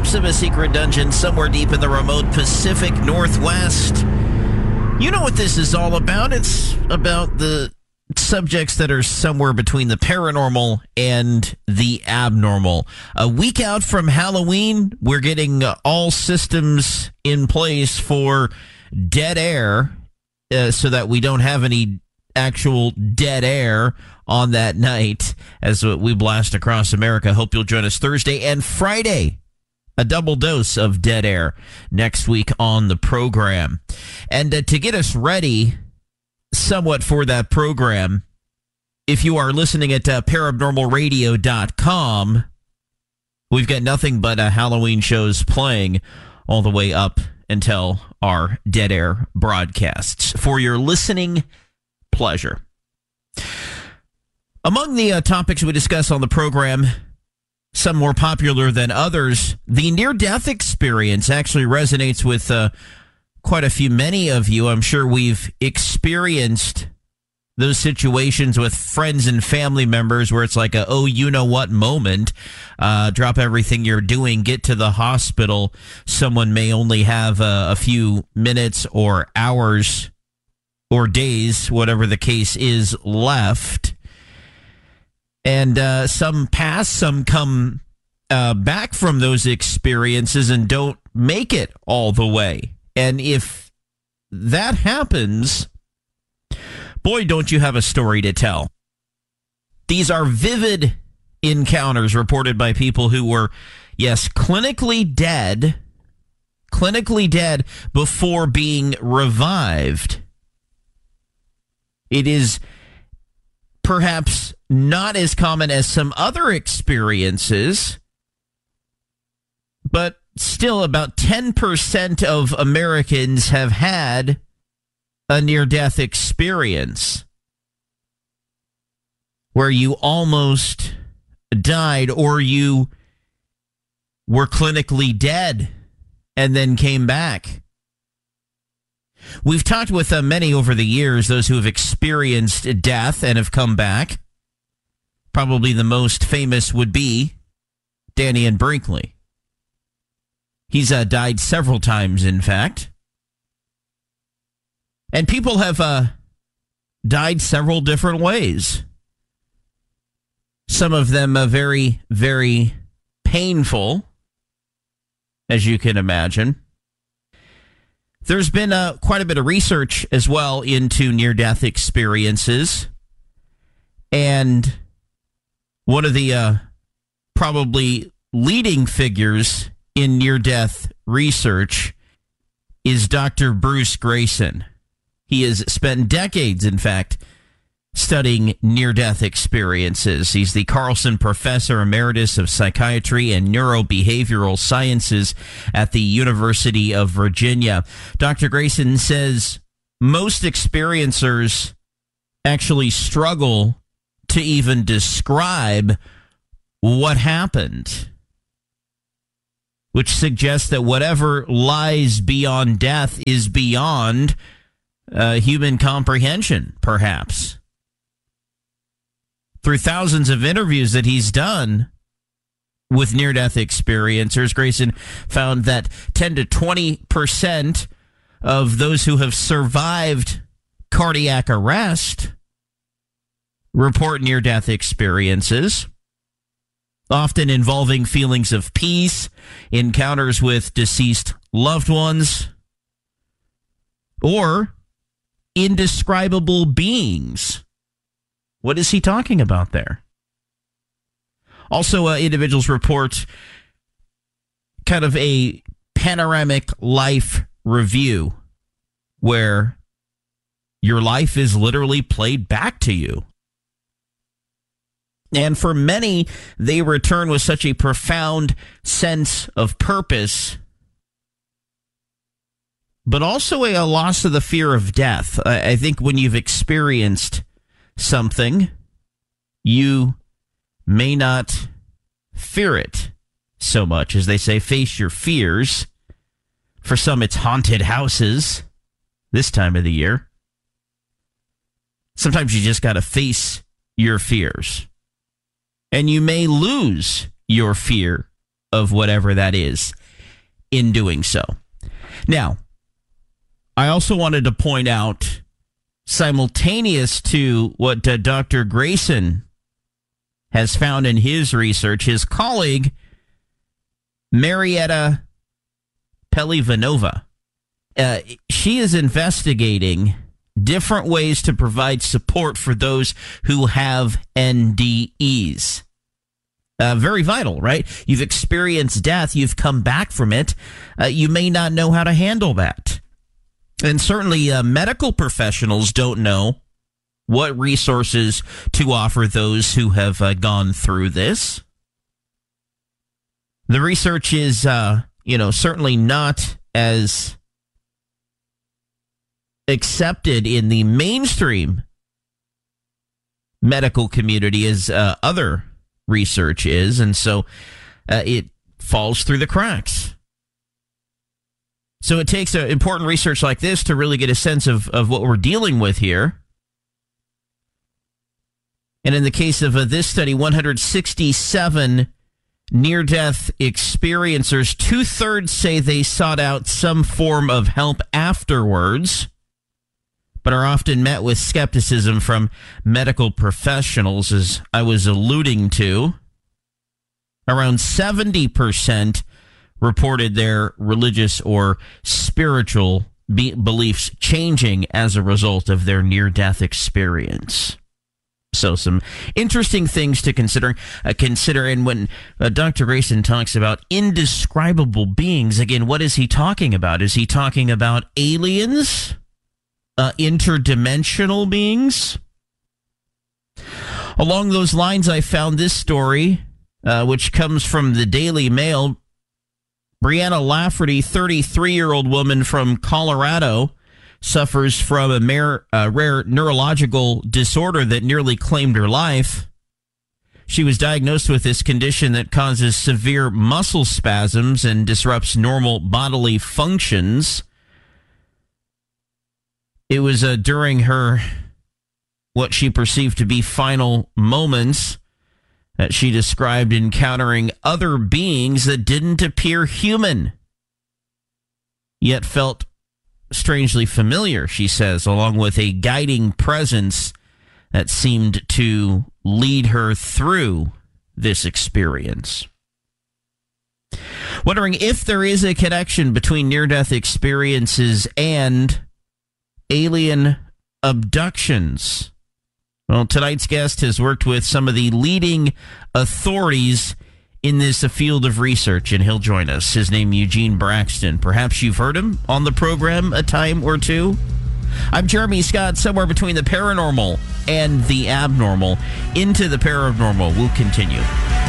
depths of a secret dungeon somewhere deep in the remote Pacific Northwest. You know what this is all about. It's about the subjects that are somewhere between the paranormal and the abnormal. A week out from Halloween, we're getting all systems in place for dead air so that we don't have any actual dead air on that night as we blast across America. Hope you'll join us Thursday and Friday. A double dose of dead air next week on the program. And to get us ready somewhat for that program, if you are listening at paranormalradio.com, we've got nothing but Halloween shows playing all the way up until our dead air broadcasts for your listening pleasure. Among the topics we discuss on the program, some more popular than others, the near-death experience actually resonates with many of you. I'm sure we've experienced those situations with friends and family members where it's like a, oh, you know what moment. Drop everything you're doing, get to the hospital. Someone may only have a few minutes or hours or days, whatever the case is, left. And some pass, some come back from those experiences and don't make it all the way. And if that happens, boy, don't you have a story to tell. These are vivid encounters reported by people who were, yes, clinically dead before being revived. It is perhaps not as common as some other experiences, but still about 10% of Americans have had a near-death experience where you almost died or you were clinically dead and then came back. We've talked with many over the years, those who have experienced death and have come back. Probably the most famous would be Dannion Brinkley. He's died several times, in fact. And people have died several different ways. Some of them very, very painful, as you can imagine. There's been quite a bit of research as well into near-death experiences. And one of the probably leading figures in near-death research is Dr. Bruce Greyson. He has spent decades, in fact, studying near-death experiences. He's the Carlson Professor Emeritus of Psychiatry and Neurobehavioral Sciences at the University of Virginia. Dr. Greyson says most experiencers actually struggle to even describe what happened, which suggests that whatever lies beyond death is beyond human comprehension, perhaps. Through thousands of interviews that he's done with near-death experiencers, Greyson found that 10 to 20% of those who have survived cardiac arrest report near-death experiences, often involving feelings of peace, encounters with deceased loved ones, or indescribable beings. What is he talking about there? Also, individuals report kind of a panoramic life review where your life is literally played back to you. And for many, they return with such a profound sense of purpose, but also a loss of the fear of death. I think when you've experienced something, you may not fear it so much. As they say, face your fears. For some, it's haunted houses this time of the year. Sometimes you just got to face your fears. And you may lose your fear of whatever that is in doing so. Now, I also wanted to point out, simultaneous to what Dr. Grayson has found in his research, his colleague, Marietta Pelivanova, she is investigating different ways to provide support for those who have NDEs. Very vital, right? You've experienced death. You've come back from it. You may not know how to handle that. And certainly medical professionals don't know what resources to offer those who have gone through this. The research is, certainly not as accepted in the mainstream medical community as other research is, and so it falls through the cracks. So it takes important research like this to really get a sense of what we're dealing with here. And in the case of this study, 167 near-death experiencers, 2/3 say they sought out some form of help afterwards, but are often met with skepticism from medical professionals, as I was alluding to. Around 70% reported their religious or spiritual beliefs changing as a result of their near-death experience. So some interesting things to consider. And when Dr. Grayson talks about indescribable beings, again, what is he talking about? Is he talking about aliens? Interdimensional beings? Along those lines, I found this story, which comes from the Daily Mail. Brianna Lafferty, 33-year-old woman from Colorado, suffers from a rare neurological disorder that nearly claimed her life. She was diagnosed with this condition that causes severe muscle spasms and disrupts normal bodily functions. It was during her, what she perceived to be final moments, that she described encountering other beings that didn't appear human, yet felt strangely familiar, she says, along with a guiding presence that seemed to lead her through this experience. Wondering if there is a connection between near-death experiences and alien abductions. Well, tonight's guest has worked with some of the leading authorities in this field of research, and he'll join us. His name, Eugene Braxton. Perhaps you've heard him on the program a time or two. I'm Jeremy Scott, somewhere between the paranormal and the abnormal. Into the paranormal. We'll continue.